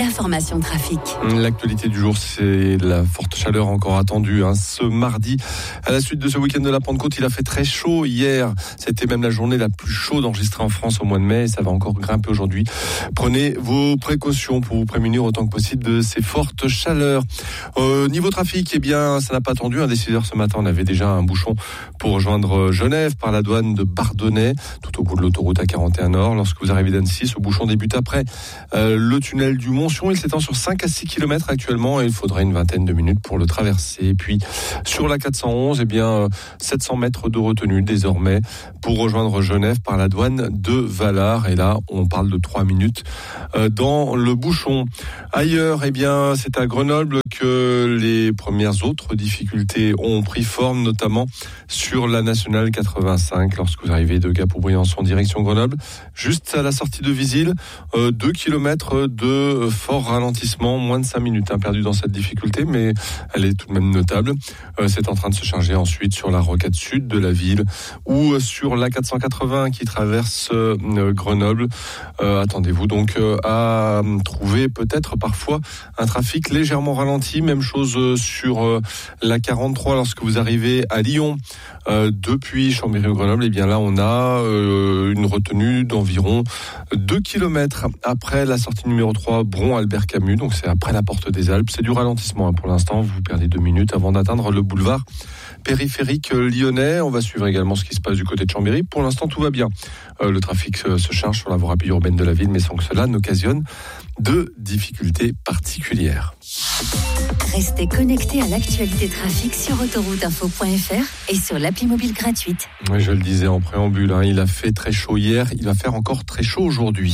l'information trafic. L'actualité du jour, c'est la forte chaleur encore attendue ce mardi. À la suite de ce week-end de la Pentecôte, il a fait très chaud hier. C'était même la journée la plus chaude enregistrée en France au mois de mai. Et ça va encore grimper aujourd'hui. Prenez vos précautions pour vous prémunir autant que possible de ces fortes chaleurs. Niveau trafic, ça n'a pas attendu. Dès 6h ce matin, on avait déjà un bouchon pour rejoindre Genève par la douane de Bardonnay, tout au bout de l'autoroute A41 Nord. Lorsque vous arrivez d'Annecy, ce bouchon débute après le tunnel du Montsion. Il s'étend sur 5 à 6 km actuellement et il faudrait une vingtaine de minutes pour le traverser. Et puis sur la 411, 700 mètres de retenue désormais pour rejoindre Genève par la douane de Valard. Et là, on parle de 3 minutes dans le bouchon. Ailleurs, c'est à Grenoble que les premières autres difficultés ont pris forme, notamment sur la nationale 85 lorsque vous arrivez de Gap au Briançon direction Grenoble, juste à la sortie de Visil, 2 km de fort ralentissement, moins de 5 minutes perdu dans cette difficulté, mais elle est tout de même notable. C'est en train de se charger ensuite sur la rocade sud de la ville ou sur la 480 qui traverse Grenoble. Attendez-vous donc à trouver peut-être parfois un trafic légèrement ralenti. Même chose sur la 43 lorsque vous arrivez à Lyon depuis Chambéry-Grenoble. Là on a une retenue d'environ 2 km après la sortie numéro 3 Bron-Albert-Camus, donc c'est après la porte des Alpes. C'est du ralentissement pour l'instant, vous perdez 2 minutes avant d'atteindre le boulevard périphérique lyonnais. On va suivre également ce qui se passe du côté de Chambéry. Pour l'instant tout va bien, le trafic se charge sur la voie rapide urbaine de la ville, mais sans que cela n'occasionne de difficultés particulières. Restez connectés à l'actualité trafic sur autorouteinfo.fr et sur l'appli mobile gratuite. Oui, je le disais en préambule, il a fait très chaud hier, il va faire encore très chaud aujourd'hui.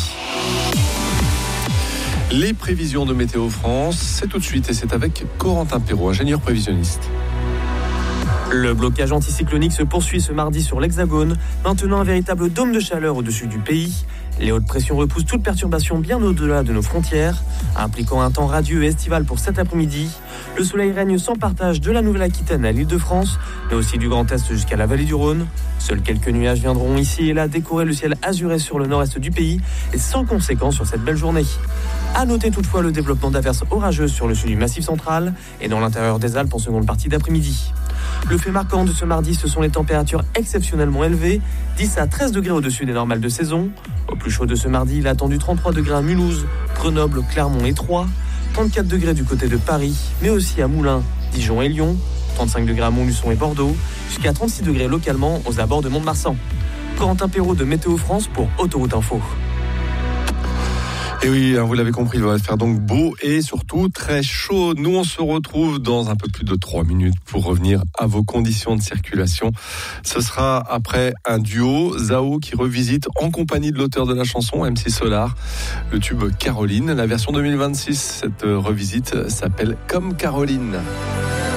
Les prévisions de Météo France, c'est tout de suite et c'est avec Corentin Perrault, ingénieur prévisionniste. Le blocage anticyclonique se poursuit ce mardi sur l'Hexagone, maintenant un véritable dôme de chaleur au-dessus du pays. Les hautes pressions repoussent toute perturbation bien au-delà de nos frontières, impliquant un temps radieux et estival pour cet après-midi. Le soleil règne sans partage de la Nouvelle-Aquitaine à l'Île-de-France, mais aussi du Grand Est jusqu'à la vallée du Rhône. Seuls quelques nuages viendront ici et là décorer le ciel azuré sur le nord-est du pays et sans conséquence sur cette belle journée. À noter toutefois le développement d'averses orageuses sur le sud du Massif central et dans l'intérieur des Alpes en seconde partie d'après-midi. Le fait marquant de ce mardi, ce sont les températures exceptionnellement élevées, 10 à 13 degrés au-dessus des normales de saison. Au plus chaud de ce mardi, il a attendu 33 degrés à Mulhouse, Grenoble, Clermont et Troyes, 34 degrés du côté de Paris, mais aussi à Moulins, Dijon et Lyon, 35 degrés à Montluçon et Bordeaux, jusqu'à 36 degrés localement aux abords de Mont-de-Marsan. Corentin Perrault de Météo France pour Autoroute Info. Et oui, vous l'avez compris, il va faire donc beau et surtout très chaud. Nous, on se retrouve dans un peu plus de 3 minutes pour revenir à vos conditions de circulation. Ce sera après un duo, Zao qui revisite en compagnie de l'auteur de la chanson, MC Solar, le tube Caroline. La version 2026, cette revisite s'appelle Comme Caroline.